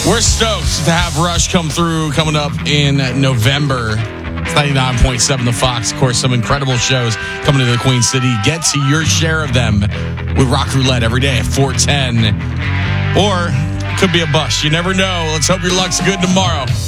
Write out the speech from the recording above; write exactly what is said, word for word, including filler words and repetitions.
We're stoked to have Rush come through coming up in November. It's ninety-nine point seven The Fox. Of course, some incredible shows coming to the Queen City. Get to your share of them with Rock Roulette every day at four ten. Or it could be a bust. You never know. Let's hope your luck's good tomorrow.